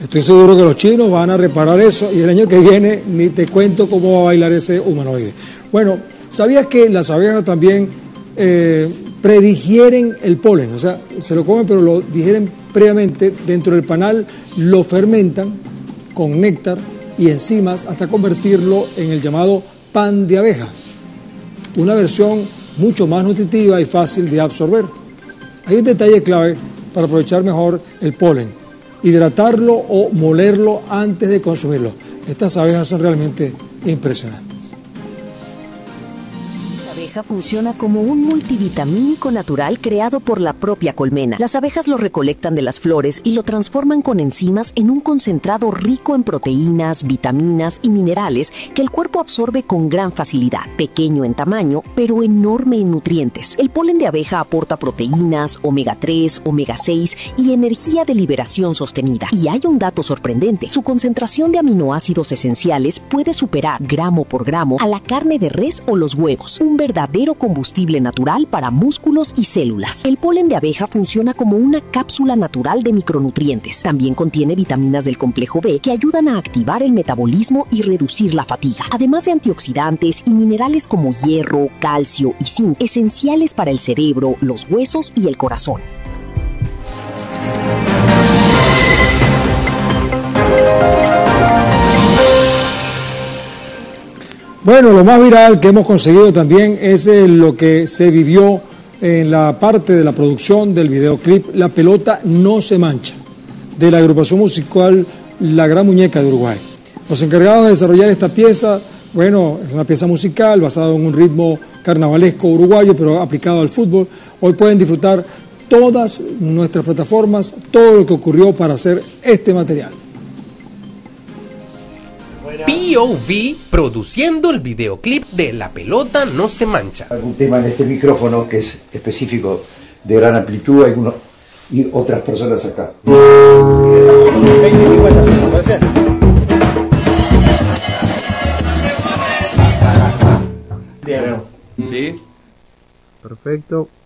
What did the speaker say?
Estoy seguro que los chinos van a reparar eso y el año que viene ni te cuento cómo va a bailar ese humanoide. Bueno, ¿sabías que las abejas también predigieren el polen? O sea, se lo comen pero lo digieren previamente dentro del panal, lo fermentan con néctar y enzimas hasta convertirlo en el llamado pan de abeja. Una versión mucho más nutritiva y fácil de absorber. Hay un detalle clave para aprovechar mejor el polen: hidratarlo o molerlo antes de consumirlo. Estas abejas son realmente impresionantes. La abeja funciona como un multivitamínico natural creado por la propia colmena. Las abejas lo recolectan de las flores y lo transforman con enzimas en un concentrado rico en proteínas, vitaminas y minerales que el cuerpo absorbe con gran facilidad. Pequeño en tamaño, pero enorme en nutrientes. El polen de abeja aporta proteínas, omega 3, omega 6 y energía de liberación sostenida. Y hay un dato sorprendente: su concentración de aminoácidos esenciales puede superar gramo por gramo a la carne de res o los huevos. Un verdadero combustible natural para músculos y células. El polen de abeja funciona como una cápsula natural de micronutrientes. También contiene vitaminas del complejo B que ayudan a activar el metabolismo y reducir la fatiga, además de antioxidantes y minerales como hierro, calcio y zinc, esenciales para el cerebro, los huesos y el corazón. Bueno, lo más viral que hemos conseguido también es lo que se vivió en la parte de la producción del videoclip La Pelota No Se Mancha, de la agrupación musical La Gran Muñeca de Uruguay. Los encargados de desarrollar esta pieza, bueno, es una pieza musical basada en un ritmo carnavalesco uruguayo, pero aplicado al fútbol. Hoy pueden disfrutar todas nuestras plataformas todo lo que ocurrió para hacer este material. POV produciendo el videoclip de La Pelota No Se Mancha. Algún tema en este micrófono que es específico, de gran amplitud, y otras personas acá. 20, 50, ¿puede ser? Bien. Sí. Perfecto.